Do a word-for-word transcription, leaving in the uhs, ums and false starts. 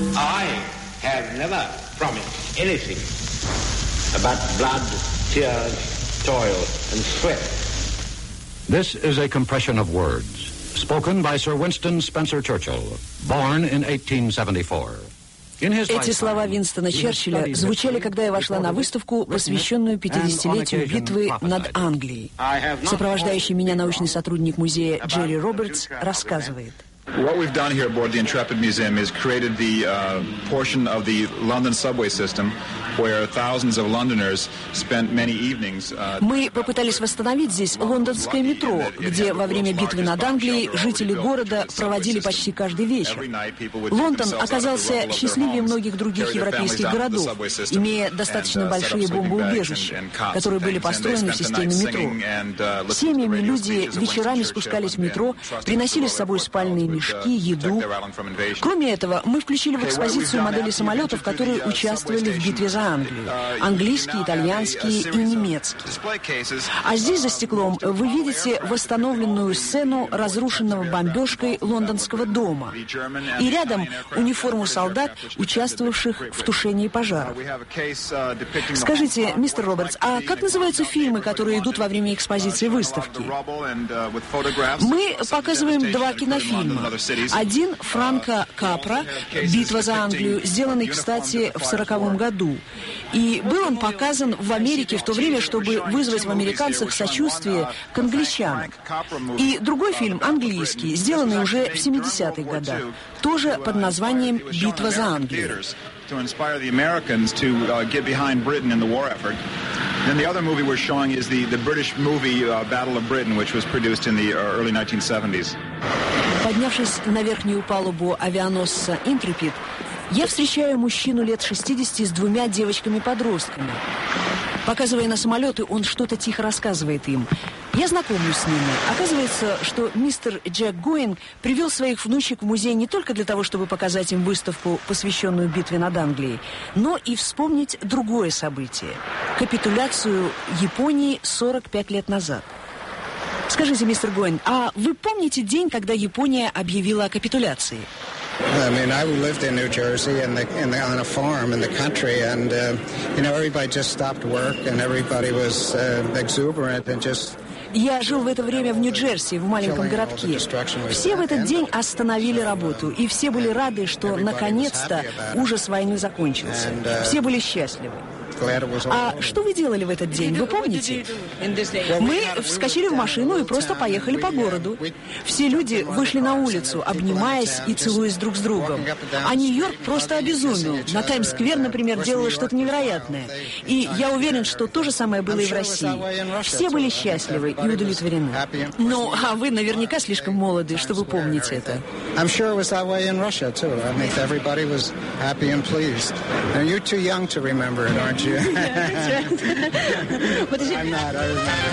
I have never promised anything but blood, tears, toil and sweat. This is a compression of words, spoken by Sir Winston Spencer Churchill, born in eighteen seventy-four. Эти слова Винстона Черчилля звучали, когда я вошла на выставку, посвященную пятидесятилетию битвы над Англией. Сопровождающий меня научный сотрудник музея Джерри Робертс рассказывает. What we've done here aboard the Intrepid Museum is created the uh, portion of the London subway system where thousands of Londoners spent many evenings. Uh, Мы попытались восстановить здесь лондонское метро, где во время битвы над Англией жители города проводили почти каждый вечер. Лондон оказался счастливее многих других европейских городов, имея достаточно большие бомбоубежища, которые были построены в системе метро. Семьями люди вечерами спускались в метро, приносили с собой спальные мешки, еду. Кроме этого, мы включили в экспозицию модели самолетов, которые участвовали в битве за Англию. Английские, итальянские и немецкие. А здесь за стеклом вы видите восстановленную сцену разрушенного бомбежкой лондонского дома. И рядом униформу солдат, участвовавших в тушении пожаров. Скажите, мистер Робертс, а как называются фильмы, которые идут во время экспозиции выставки? Мы показываем два кинофильма. Один Франка Капра «Битва за Англию», сделанный, кстати, в сороковом году. И был он показан в Америке в то время, чтобы вызвать в американцах сочувствие к англичанам. И другой фильм, английский, сделанный уже в семидесятых годах, тоже под названием «Битва за Англию». To inspire the Americans to uh, get behind Britain in the war effort. Then the other movie we're showing is the, the British movie uh, Battle of Britain, which was produced in the uh, early nineteen seventies. Поднявшись на верхнюю палубу авианосца «Интрепид», я встречаю мужчину лет шестидесяти с двумя девочками-подростками. Показывая на самолеты, он что-то тихо рассказывает им. Я знакомлюсь с ними. Оказывается, что мистер Джек Гоинг привел своих внучек в музей не только для того, чтобы показать им выставку, посвященную битве над Англией, но и вспомнить другое событие – капитуляцию Японии сорок пять лет назад. Скажите, мистер Гоинг, а вы помните день, когда Япония объявила о капитуляции? I mean, I lived in New Jersey in the, in the, on a farm in the country, and, uh, you know, everybody just stopped work, and everybody was uh, exuberant and just... Я жил в это время в Нью-Джерси, в маленьком городке. Все в этот день остановили работу, и все были рады, что наконец-то ужас войны закончился. Все были счастливы. А что вы делали в этот день, вы помните? Мы вскочили в машину и просто поехали по городу. Все люди вышли на улицу, обнимаясь и целуясь друг с другом. А Нью-Йорк просто обезумел. На Таймс-сквер, например, делалось что-то невероятное. И я уверен, что то же самое было и в России. Все были счастливы и удовлетворены. Ну, а вы наверняка слишком молоды, чтобы помнить это. I'm sure it was that way in Russia, too. I mean, everybody was happy and pleased. And you're too young to remember it, aren't you? Yeah, that's right. I'm not. I remember.